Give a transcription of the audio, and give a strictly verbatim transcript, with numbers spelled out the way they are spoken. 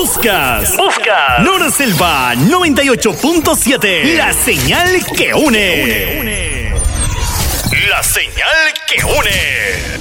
Buscas. Buscas. Nora Selva noventa y ocho punto siete. La señal que une. La señal que une.